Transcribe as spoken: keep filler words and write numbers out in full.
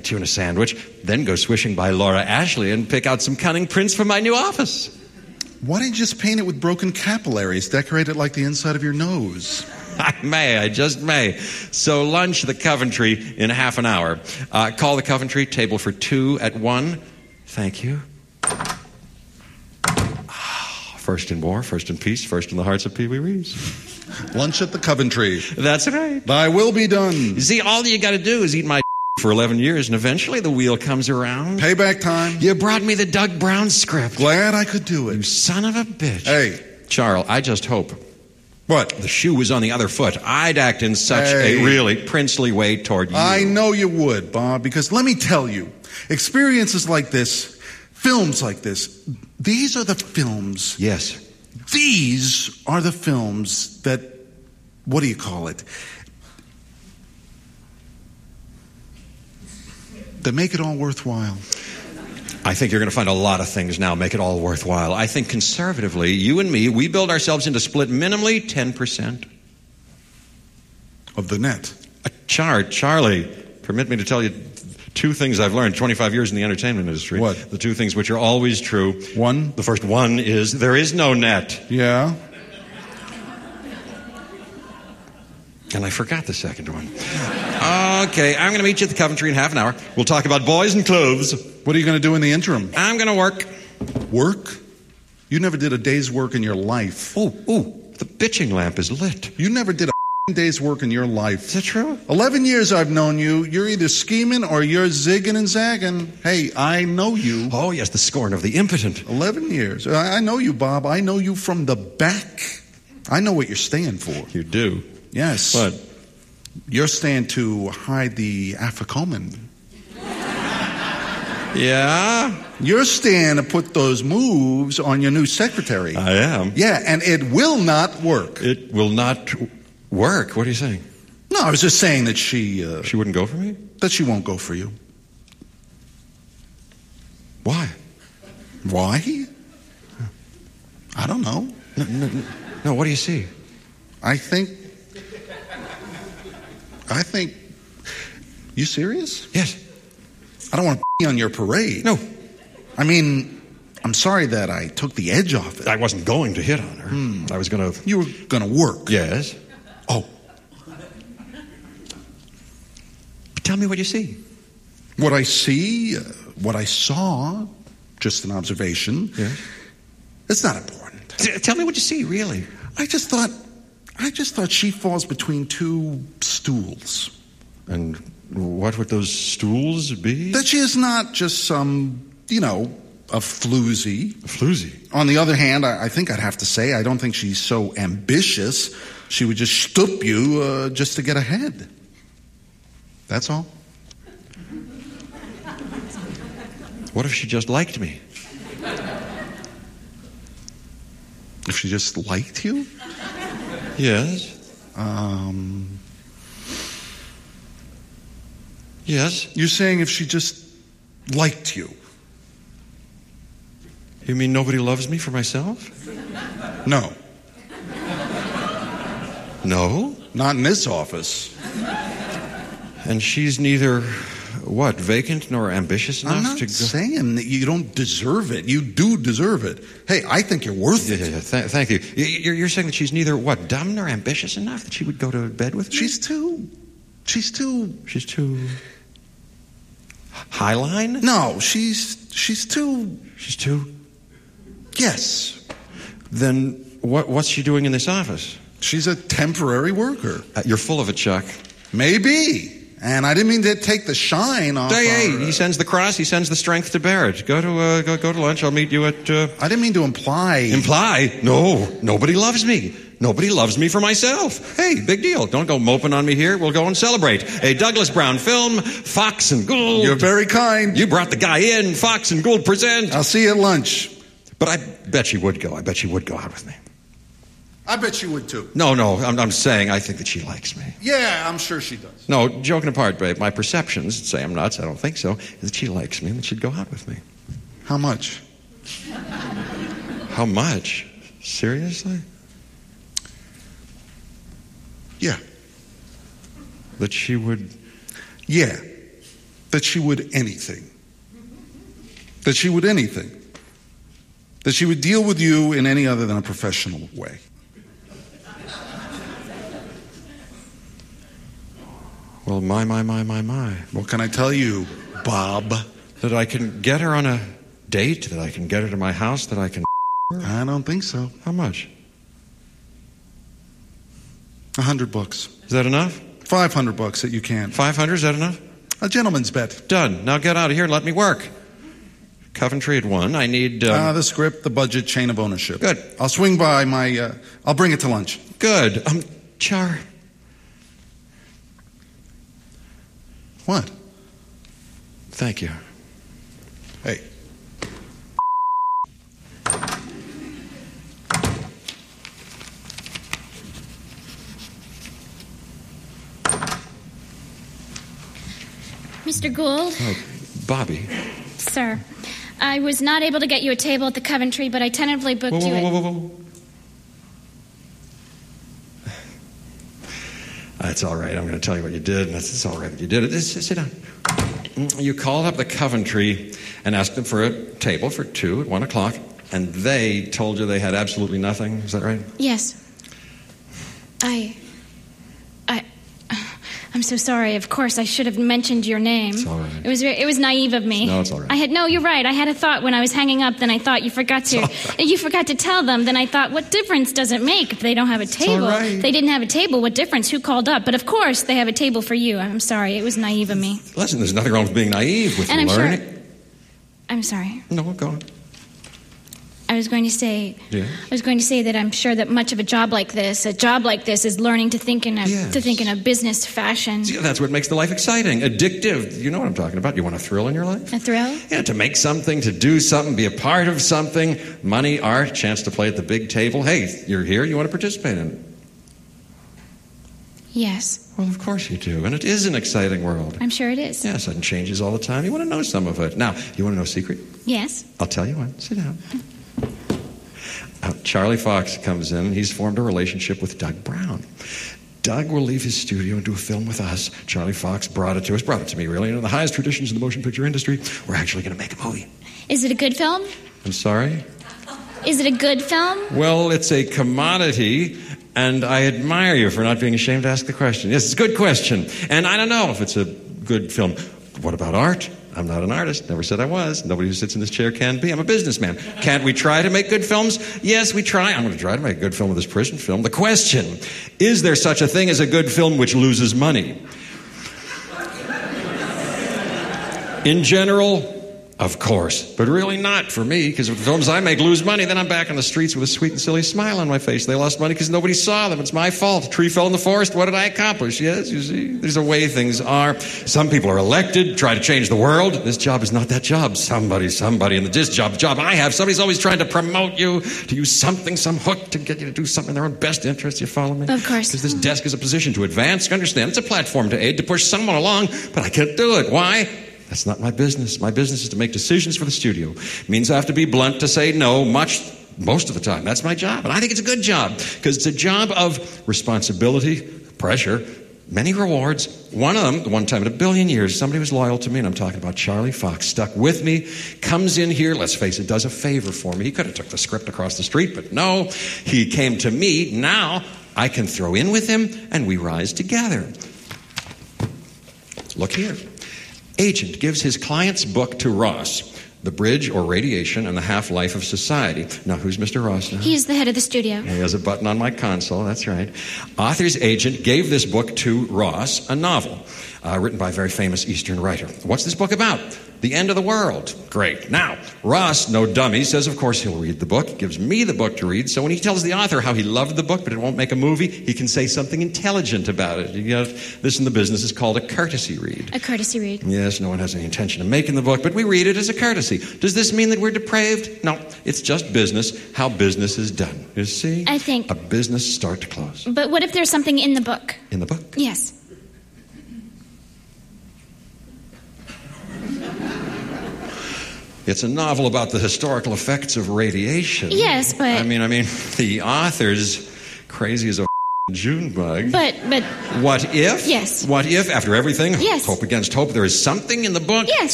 tuna sandwich, then go swishing by Laura Ashley and pick out some cunning prints for my new office. Why didn't you just paint it with broken capillaries, decorate it like the inside of your nose? I may, I just may. So lunch the Coventry in half an hour. Uh, call the Coventry, table for two at one. Thank you. First in war, first in peace, first in the hearts of Pee Wee Reese. Lunch at the Coventry. That's right. Thy will be done. You see, all you got to do is eat my for eleven years, and eventually the wheel comes around. Payback time. You brought me the Doug Brown script. Glad I could do it. You son of a bitch. Hey. Charles, I just hope. What? The shoe was on the other foot. I'd act in such hey. a really princely way toward you. I know you would, Bob, because let me tell you, experiences like this, films like this, these are the films. Yes. These are the films that, what do you call it? That make it all worthwhile. I think you're going to find a lot of things now make it all worthwhile. I think conservatively, you and me, we build ourselves into split minimally ten percent. Of the net. A Char, Charlie, permit me to tell you two things I've learned twenty-five years in the entertainment industry. What? The two things which are always true. One? The first one is there is no net. Yeah. And I forgot the second one. Okay, I'm going to meet you at the Coventry in half an hour. We'll talk about boys and clothes. What are you going to do in the interim? I'm going to work. Work? You never did a day's work in your life. Oh, oh, the bitching lamp is lit. You never did a day's work in your life. Is that true? Eleven years I've known you. You're either scheming or you're zigging and zagging. Hey, I know you. Oh, yes, the scorn of the impotent. Eleven years. I I know you, Bob. I know you from the back. I know what you're staying for. You do? Yes. What? You're staying to hide the afikoman. Yeah? You're staying to put those moves on your new secretary. I am. Yeah, and it will not work. It will not work. What are you saying? No, I was just saying that she... Uh, She wouldn't go for me? that she won't go for you. Why? Why? I don't know. No, no, no, what do you see? I think... I think... You serious? Yes. I don't want to be on your parade. No. I mean, I'm sorry that I took the edge off it. I wasn't going to hit on her. Hmm. I was going to... You were going to work. Yes. Oh. Tell me what you see. What I see, uh, what I saw, just an observation. Yes. It's not important. T- Tell me what you see, really. I just thought, I just thought she falls between two stools. And what would those stools be? That she is not just some, you know, a floozy. A floozy. On the other hand, I, I think I'd have to say I don't think she's so ambitious. She would just stoop you uh, just to get ahead. That's all. What if she just liked me? If she just liked you? Yes. Um, Yes. you're saying if she just liked you? You mean nobody loves me for myself? No. No. Not in this office. And she's neither, what, vacant nor ambitious enough I'm not to go... saying that you don't deserve it. You do deserve it. Hey, I think you're worth Yeah, it. yeah, yeah. Th- thank you. Y- You're, you're saying that she's neither, what, dumb nor ambitious enough that she would go to bed with me? She's too... She's too... She's too... Highline? No, she's... She's too... She's too... Yes. Then what, what's she doing in this office? She's a temporary worker. Uh, you're full of it, Chuck. Maybe. And I didn't mean to take the shine off Hey, hey, our, uh, he sends the cross, he sends the strength to bear it. Go to, uh, go, go to lunch, I'll meet you at, uh... I didn't mean to imply... Imply? No, nobody loves me. Nobody loves me for myself. Hey, big deal. Don't go moping on me here. We'll go and celebrate. A Douglas Brown film, Fox and Gould. You're very kind. You brought the guy in. Fox and Gould present. I'll see you at lunch. But I bet she would go. I bet she would go out with me. I bet you would too. No, no, I'm, I'm saying I think that she likes me. Yeah, I'm sure she does. No, joking apart, babe, my perceptions say I'm nuts. I don't think so. Is that she likes me and that she'd go out with me. How much? How much? Seriously? Yeah. That she would... Yeah. that she would anything. That she would anything. That she would deal with you in any other than a professional way. Well, my, my, my, my, my. What can I tell you, Bob? That I can get her on a date, that I can get her to my house, that I can... I don't think so. How much? A hundred bucks. Is that enough? Five hundred bucks that you can. Five hundred, is that enough? A gentleman's bet. Done. Now get out of here and let me work. Coventry at one. I need... Um... Uh, the script, the budget, chain of ownership. Good. I'll swing by my... Uh, I'll bring it to lunch. Good. Um, Char... What? Thank you. Hey. Mister Gould? Oh, Bobby. Sir, I was not able to get you a table at the Coventry, but I tentatively booked Whoa, whoa, you whoa, at... whoa, whoa, whoa. That's all right. I'm going to tell you what you did. That's it's all right that you did it. Just sit down. You called up the Coventry and asked them for a table for two at one o'clock, and they told you they had absolutely nothing. Is that right? Yes. I... I... I'm so sorry. Of course, I should have mentioned your name. It's all right. It was it was naive of me. No, it's all right. I had no. You're right. I had a thought when I was hanging up. Then I thought you forgot to. You forgot to tell them. Then I thought, what difference does it make if they don't have a table? all right. They didn't have a table. What difference? Who called up? But of course, they have a table for you. I'm sorry. It was naive of me. Listen, there's nothing wrong with being naive with And I'm learning. sure. I'm sorry. No, go on. I was going to say, Yeah? I was going to say that I'm sure that much of a job like this, a job like this, is learning to think in a Yes. to think in a business fashion. See, that's what makes the life exciting, addictive. You know what I'm talking about. You want a thrill in your life? A thrill? Yeah, to make something, to do something, be a part of something, money, art, chance to play at the big table. Hey, you're here, you want to participate in it. Yes, Well, of course you do, and it is an exciting world. I'm sure it is. Yeah, sudden changes all the time. You want to know some of it. Now, you want to know a secret? Yes. I'll tell you one. Sit down. Uh, Charlie Fox comes in, and he's formed a relationship with Doug Brown. Doug will leave his studio and do a film with us. Charlie Fox brought it to us, brought it to me, really. In the highest traditions in the motion picture industry, we're actually going to make a movie. Is it a good film? I'm sorry? Is it a good film? Well, it's a commodity, and I admire you for not being ashamed to ask the question. Yes, it's a good question. And I don't know if it's a good film. What about art? I'm not an artist. Never said I was. Nobody who sits in this chair can be. I'm a businessman. Can't we try to make good films? Yes, we try. I'm going to try to make a good film with this prison film. The question, is there such a thing as a good film which loses money? In general, of course, but really not for me, because if the films I make lose money, then I'm back on the streets with a sweet and silly smile on my face. They lost money because nobody saw them. It's my fault. A tree fell in the forest. What did I accomplish? Yes, you see, there's a way things are. Some people are elected, try to change the world. This job is not that job. Somebody, somebody in the this job, the job I have, somebody's always trying to promote you, to use something, some hook to get you to do something in their own best interest. You follow me? Of course. Because this desk is a position to advance. You understand? It's a platform to aid, to push someone along, but I can't do it. Why? That's not my business. My business is to make decisions for the studio. It means I have to be blunt to say no much, most of the time. That's my job. And I think it's a good job because it's a job of responsibility, pressure, many rewards. One of them, one time in a billion years, somebody was loyal to me, and I'm talking about Charlie Fox, stuck with me, comes in here, let's face it, does a favor for me. He could have took the script across the street, but no, he came to me. Now I can throw in with him, and we rise together. Look here. Agent gives his client's book to Ross, The Bridge or Radiation and the Half-Life of Society. Now, who's Mister Ross now? He's the head of the studio. He has a button on my console, that's right. Author's agent gave this book to Ross, a novel, uh, written by a very famous Eastern writer. What's this book about? The end of the world. Great. Now, Ross, no dummy, says of course he'll read the book, gives me the book to read, so when he tells the author how he loved the book but it won't make a movie, he can say something intelligent about it. You get this in the business is called a courtesy read. A courtesy read. Yes, no one has any intention of making the book, but we read it as a courtesy. Does this mean that we're depraved? No, it's just business, how business is done. You see? I think- A business start to close. But what if there's something in the book? In the book? Yes. It's a novel about the historical effects of radiation. Yes, but- I mean, I mean, the author's crazy as a Junebug. But, but, What if? Yes. What if, after everything, Yes. hope against hope, there is something in the book Yes.